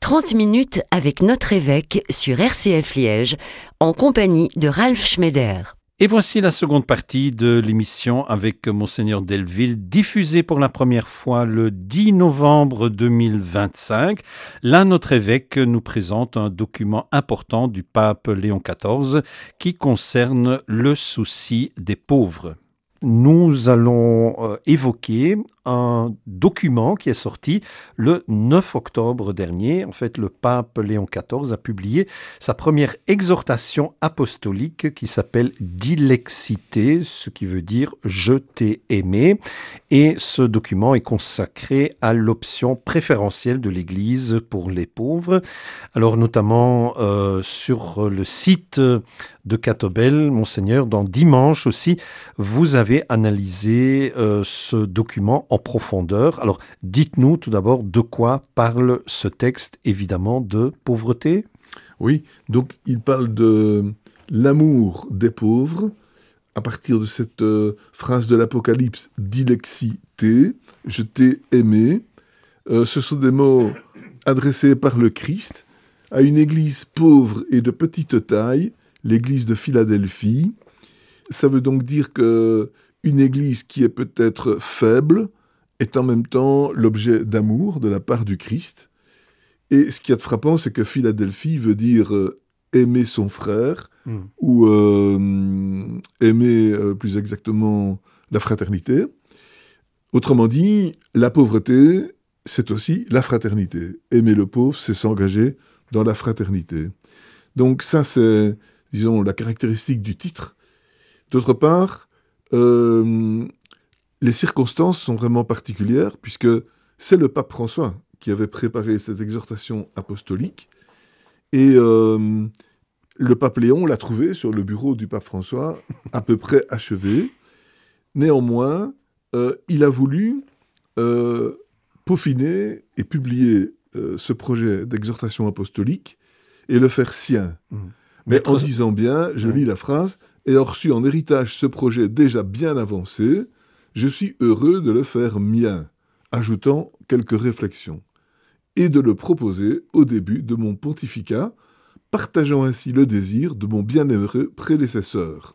30 minutes avec notre évêque sur RCF Liège, en compagnie de Ralph Schneider. Et voici la seconde partie de l'émission avec Monseigneur Delville, diffusée pour la première fois le 10 novembre 2025. Là, notre évêque nous présente un document important du pape Léon XIV qui concerne le souci des pauvres. Nous allons évoquer un document qui est sorti le 9 octobre dernier. En fait, le pape Léon XIV a publié sa première exhortation apostolique qui s'appelle « Dilexité », ce qui veut dire « Je t'ai aimé ». Et ce document est consacré à l'option préférentielle de l'Église pour les pauvres. Alors, notamment sur le site de Catobel, Monseigneur, dans Dimanche aussi, vous avez analysé ce document en profondeur. Alors, dites-nous tout d'abord de quoi parle ce texte, évidemment, de pauvreté. Oui, donc il parle de l'amour des pauvres, à partir de cette phrase de l'Apocalypse, dilexité, je t'ai aimé. Ce sont des mots adressés par le Christ à une église pauvre et de petite taille, l'église de Philadelphie. Ça veut donc dire qu'une église qui est peut-être faible est en même temps l'objet d'amour de la part du Christ. Et ce qui est frappant, c'est que Philadelphie veut dire aimer son frère, ou aimer plus exactement la fraternité. Autrement dit, la pauvreté, c'est aussi la fraternité. Aimer le pauvre, c'est s'engager dans la fraternité. Donc ça, c'est, disons, la caractéristique du titre. D'autre part, les circonstances sont vraiment particulières, puisque c'est le pape François qui avait préparé cette exhortation apostolique, et le pape Léon l'a trouvé sur le bureau du pape François, à peu près achevé. Néanmoins, il a voulu peaufiner et publier ce projet d'exhortation apostolique et le faire sien. Mais en disant bien, je lis la phrase, « Ayant reçu en héritage ce projet déjà bien avancé, je suis heureux de le faire mien », ajoutant quelques réflexions, et de le proposer au début de mon pontificat, partageant ainsi le désir de mon bienheureux prédécesseur.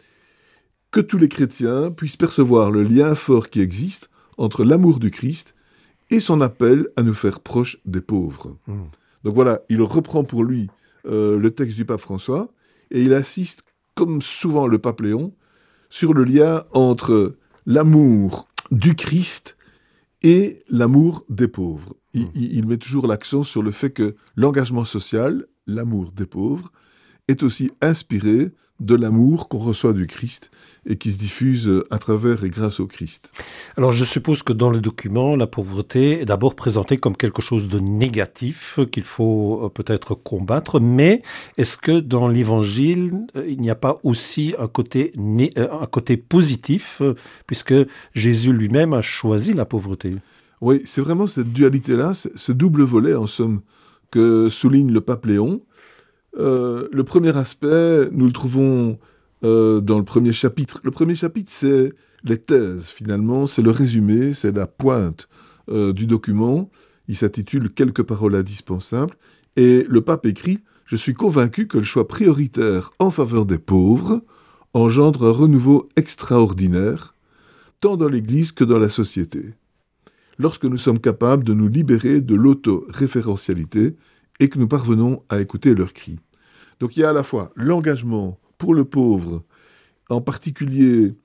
Que tous les chrétiens puissent percevoir le lien fort qui existe entre l'amour du Christ et son appel à nous faire proches des pauvres. Donc voilà, il reprend pour lui le texte du pape François, et il insiste, comme souvent le pape Léon, sur le lien entre l'amour du Christ et l'amour des pauvres. Il met toujours l'accent sur le fait que l'engagement social, l'amour des pauvres, est aussi inspiré de l'amour qu'on reçoit du Christ et qui se diffuse à travers et grâce au Christ. Alors je suppose que dans le document, la pauvreté est d'abord présentée comme quelque chose de négatif qu'il faut peut-être combattre, mais est-ce que dans l'Évangile, il n'y a pas aussi un côté positif, puisque Jésus lui-même a choisi la pauvreté ? Oui, c'est vraiment cette dualité-là, ce double volet en somme que souligne le pape Léon. Le premier aspect, nous le trouvons dans le premier chapitre. Le premier chapitre, c'est les thèses, finalement, c'est le résumé, c'est la pointe du document. Il s'intitule « Quelques paroles indispensables ». Et le pape écrit « Je suis convaincu que le choix prioritaire en faveur des pauvres engendre un renouveau extraordinaire, tant dans l'Église que dans la société, lorsque nous sommes capables de nous libérer de l'auto-référentialité et que nous parvenons à écouter leurs cris. » Donc il y a à la fois l'engagement pour le pauvre, en particulier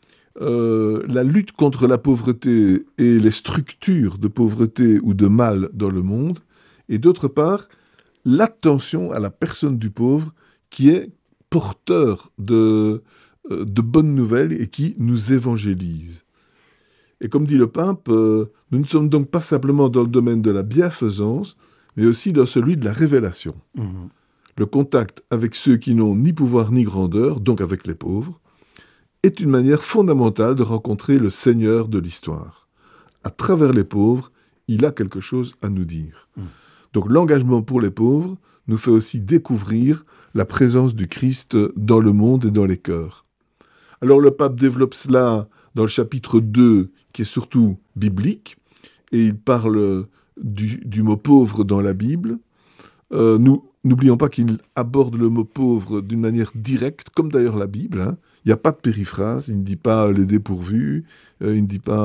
la lutte contre la pauvreté et les structures de pauvreté ou de mal dans le monde, et d'autre part, l'attention à la personne du pauvre qui est porteur de bonnes nouvelles et qui nous évangélise. Et comme dit le pape, nous ne sommes donc pas simplement dans le domaine de la bienfaisance, mais aussi dans celui de la révélation. Le contact avec ceux qui n'ont ni pouvoir ni grandeur, donc avec les pauvres, est une manière fondamentale de rencontrer le Seigneur de l'histoire. À travers les pauvres, il a quelque chose à nous dire. Donc l'engagement pour les pauvres nous fait aussi découvrir la présence du Christ dans le monde et dans les cœurs. Alors le pape développe cela dans le chapitre 2, qui est surtout biblique, et il parle du mot pauvre dans la Bible. Nous n'oublions pas qu'il aborde le mot pauvre d'une manière directe, comme d'ailleurs la Bible, hein. Il n'y a pas de périphrase, il ne dit pas les dépourvus, il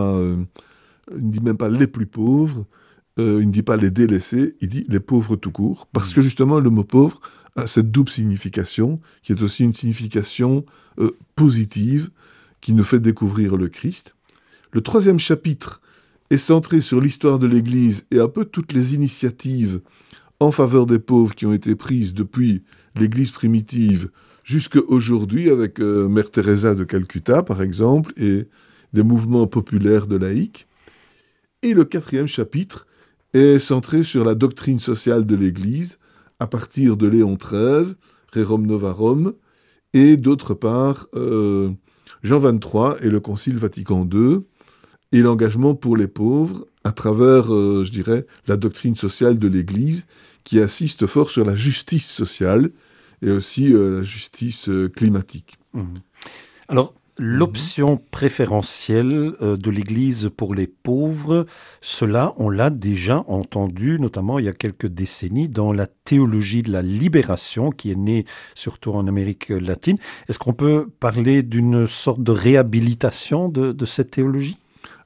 ne dit même pas les plus pauvres, il ne dit pas les délaissés, il dit les pauvres tout court, parce que justement le mot pauvre a cette double signification, qui est aussi une signification positive, qui nous fait découvrir le Christ. Le 3e chapitre est centré sur l'histoire de l'Église et un peu toutes les initiatives en faveur des pauvres qui ont été prises depuis l'Église primitive jusqu'à aujourd'hui, avec Mère Teresa de Calcutta, par exemple, et des mouvements populaires de laïcs. Et le 4e chapitre est centré sur la doctrine sociale de l'Église, à partir de Léon XIII, Rerum Novarum, et d'autre part, Jean XXIII et le Concile Vatican II, et l'engagement pour les pauvres à travers, je dirais, la doctrine sociale de l'Église, qui insiste fort sur la justice sociale et aussi la justice climatique. Alors, l'option préférentielle de l'Église pour les pauvres, cela, on l'a déjà entendu, notamment il y a quelques décennies, dans la théologie de la libération, qui est née surtout en Amérique latine. Est-ce qu'on peut parler d'une sorte de réhabilitation de cette théologie ?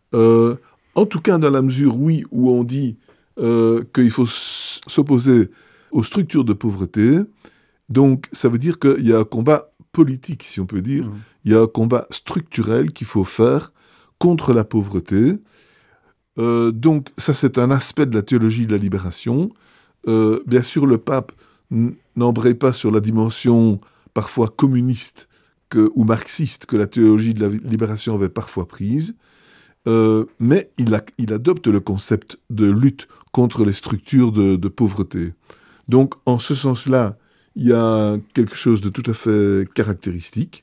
En tout cas, dans la mesure, oui, où on dit qu'il faut s'opposer aux structures de pauvreté. Donc, ça veut dire qu'il y a un combat politique, si on peut dire. Il y a un combat structurel qu'il faut faire contre la pauvreté. Donc, ça, c'est un aspect de la théologie de la libération. Bien sûr, le pape n'embraye pas sur la dimension parfois communiste ou marxiste que la théologie de la libération avait parfois prise. Mais il adopte le concept de lutte contre les structures de pauvreté. Donc, en ce sens-là, il y a quelque chose de tout à fait caractéristique.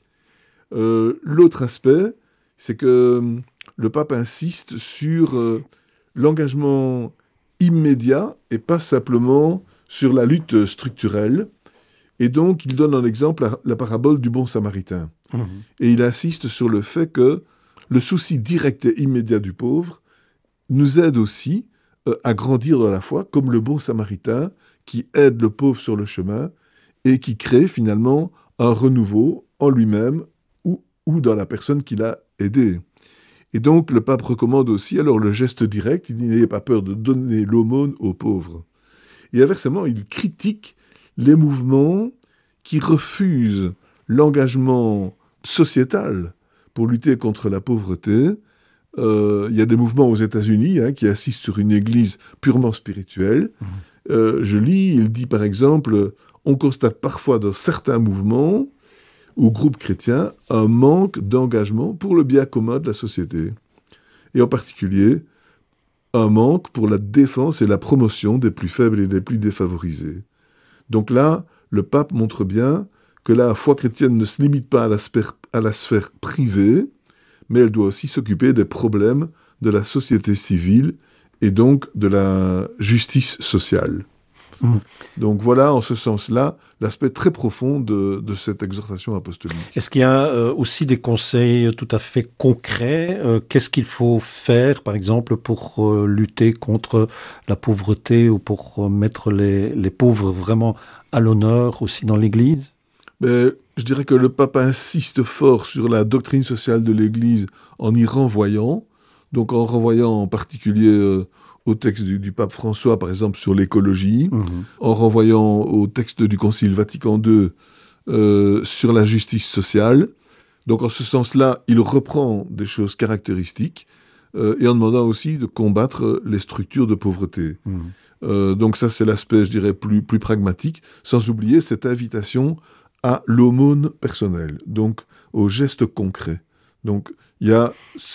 L'autre aspect, c'est que le pape insiste sur l'engagement immédiat et pas simplement sur la lutte structurelle. Et donc, il donne en exemple la parabole du bon samaritain. Et il insiste sur le fait que le souci direct et immédiat du pauvre nous aide aussi à grandir dans la foi, comme le bon samaritain qui aide le pauvre sur le chemin et qui crée finalement un renouveau en lui-même ou dans la personne qui l'a aidé. Et donc le pape recommande aussi alors le geste direct, il dit n'ayez pas peur de donner l'aumône aux pauvres. Et inversement, il critique les mouvements qui refusent l'engagement sociétal pour lutter contre la pauvreté. Il y a des mouvements aux États-Unis qui insistent sur une église purement spirituelle. Je lis, il dit par exemple, on constate parfois dans certains mouvements ou groupes chrétiens un manque d'engagement pour le bien commun de la société. Et en particulier, un manque pour la défense et la promotion des plus faibles et des plus défavorisés. Donc là, le pape montre bien que la foi chrétienne ne se limite pas à la sphère privée, mais elle doit aussi s'occuper des problèmes de la société civile et donc de la justice sociale. Donc voilà, en ce sens-là, l'aspect très profond de cette exhortation apostolique. Est-ce qu'il y a aussi des conseils tout à fait concrets ? Qu'est-ce qu'il faut faire, par exemple, pour lutter contre la pauvreté ou pour mettre les pauvres vraiment à l'honneur aussi dans l'Église ? Mais je dirais que le pape insiste fort sur la doctrine sociale de l'Église en y renvoyant, donc en renvoyant en particulier au texte du pape François, par exemple, sur l'écologie, en renvoyant au texte du Concile Vatican II sur la justice sociale. Donc en ce sens-là, il reprend des choses caractéristiques et en demandant aussi de combattre les structures de pauvreté. Donc ça, c'est l'aspect, je dirais, plus pragmatique, sans oublier cette invitation à l'aumône personnelle, donc au geste concret. Donc il y a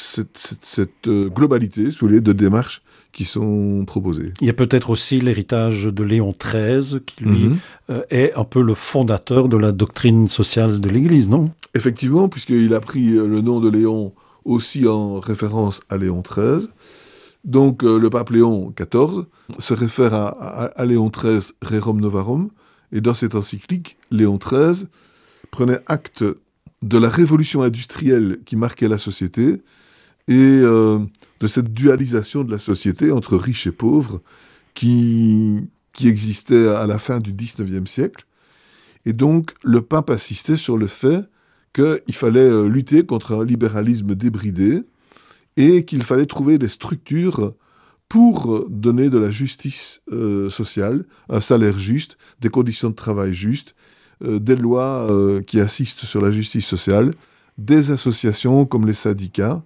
cette globalité, si vous voulez, de démarches qui sont proposées. Il y a peut-être aussi l'héritage de Léon XIII, qui lui est un peu le fondateur de la doctrine sociale de l'Église, non ? Effectivement, puisqu'il a pris le nom de Léon aussi en référence à Léon XIII. Donc le pape Léon XIV se réfère à Léon XIII, Rerum Novarum, et dans cette encyclique, Léon XIII prenait acte de la révolution industrielle qui marquait la société et de cette dualisation de la société entre riches et pauvres qui qui existait à la fin du XIXe siècle. Et donc, le pape insistait sur le fait qu'il fallait lutter contre un libéralisme débridé et qu'il fallait trouver des structures pour donner de la justice sociale, un salaire juste, des conditions de travail justes, des lois qui assistent sur la justice sociale, des associations comme les syndicats,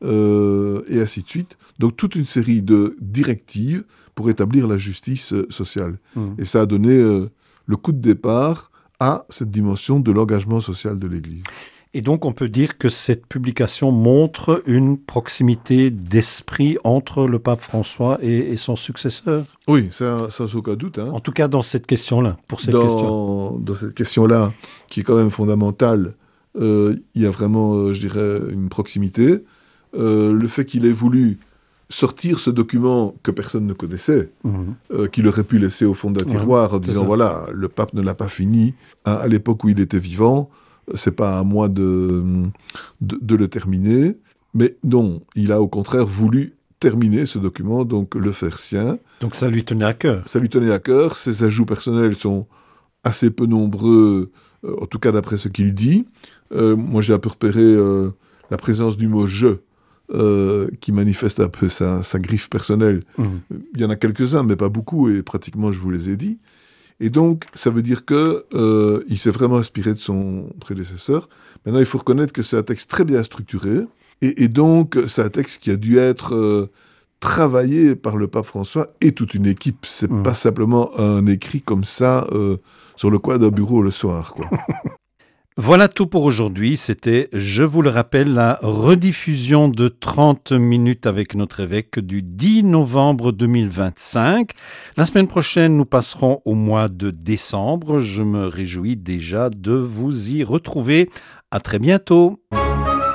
et ainsi de suite. Donc toute une série de directives pour établir la justice sociale. Et ça a donné le coup de départ à cette dimension de l'engagement social de l'Église. Et donc, on peut dire que cette publication montre une proximité d'esprit entre le pape François et son successeur. Oui, ça, sans aucun doute. Hein. En tout cas, dans cette question-là, Dans cette question-là, qui est quand même fondamentale, il y a vraiment, je dirais, une proximité. Le fait qu'il ait voulu sortir ce document que personne ne connaissait, qu'il aurait pu laisser au fond d'un tiroir en disant, voilà, le pape ne l'a pas fini, à l'époque où il était vivant, c'est pas à moi de le terminer. Mais non, il a au contraire voulu terminer ce document, donc le faire sien. Donc ça lui tenait à cœur. Ça lui tenait à cœur. Ses ajouts personnels sont assez peu nombreux, en tout cas d'après ce qu'il dit. Moi, j'ai un peu repéré la présence du mot « je », qui manifeste un peu sa griffe personnelle. Il y en a quelques-uns, mais pas beaucoup, et pratiquement je vous les ai dit. Et donc, ça veut dire qu'il s'est vraiment inspiré de son prédécesseur. Maintenant, il faut reconnaître que c'est un texte très bien structuré, et donc c'est un texte qui a dû être travaillé par le pape François et toute une équipe. C'est pas simplement un écrit comme ça sur le coin d'un bureau le soir, quoi. Voilà tout pour aujourd'hui. C'était, je vous le rappelle, la rediffusion de 30 minutes avec notre évêque du 10 novembre 2025. La semaine prochaine, nous passerons au mois de décembre. Je me réjouis déjà de vous y retrouver. À très bientôt.